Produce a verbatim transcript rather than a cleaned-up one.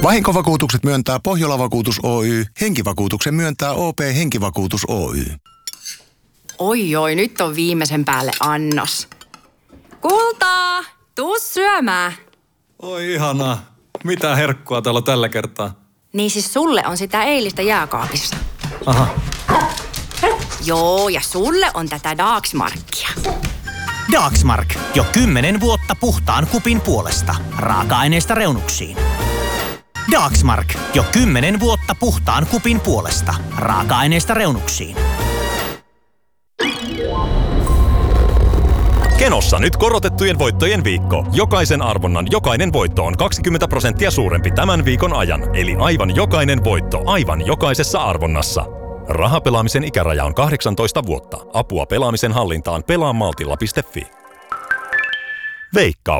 Vahinkovakuutukset myöntää Pohjola-vakuutus Oy. Henkivakuutuksen myöntää O P Henkivakuutus Oy. Oi oi, nyt on viimeisen päälle annos. Kultaa, tuu syömään. Oi ihanaa. Mitä herkkua täällä tällä kertaa? Niin siis sulle on sitä eilistä jääkaapissa. Aha. Joo, ja sulle on tätä Dagsmarkia. Dagsmark. Jo kymmenen vuotta puhtaan kupin puolesta. Raaka-aineista reunuksiin. Dagsmark. Jo kymmenen vuotta puhtaan kupin puolesta. Raaka-aineista reunuksiin. Kenossa nyt korotettujen voittojen viikko. Jokaisen arvonnan jokainen voitto on kaksikymmentä prosenttia suurempi tämän viikon ajan. Eli aivan jokainen voitto aivan jokaisessa arvonnassa. Rahapelaamisen ikäraja on kahdeksantoista vuotta. Apua pelaamisen hallintaan pelaamaltilla piste fi. Veikkaus.